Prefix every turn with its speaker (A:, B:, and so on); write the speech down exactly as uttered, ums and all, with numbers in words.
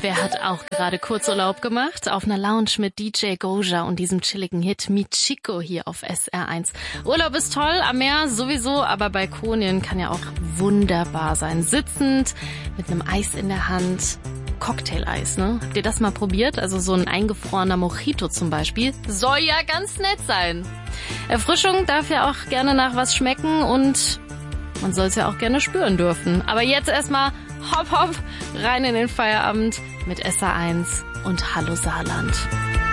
A: Wer hat auch gerade Kurzurlaub gemacht? Auf einer Lounge mit D J Goja und diesem chilligen Hit Michiko hier auf S R eins. Urlaub ist toll, am Meer sowieso, aber Balkonien kann ja auch wunderbar sein. Sitzend, mit einem Eis in der Hand. Cocktail-Eis, ne? Habt ihr das mal probiert? Also so ein eingefrorener Mojito zum Beispiel. Soll ja ganz nett sein. Erfrischung darf ja auch gerne nach was schmecken und man soll es ja auch gerne spüren dürfen. Aber jetzt erstmal hopp hopp rein in den Feierabend mit S R eins und Hallo Saarland.